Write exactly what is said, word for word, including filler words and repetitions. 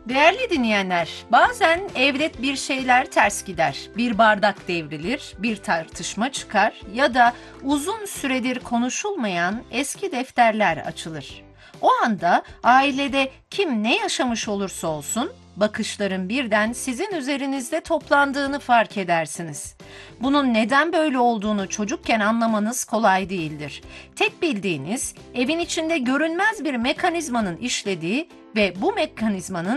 Değerli dinleyenler, bazen evde bir şeyler ters gider. Bir bardak devrilir, bir tartışma çıkar ya da uzun süredir konuşulmayan eski defterler açılır. O anda ailede kim ne yaşamış olursa olsun, bakışların birden sizin üzerinizde toplandığını fark edersiniz. Bunun neden böyle olduğunu çocukken anlamanız kolay değildir. Tek bildiğiniz, evin içinde görünmez bir mekanizmanın işlediği ve bu mekanizmanın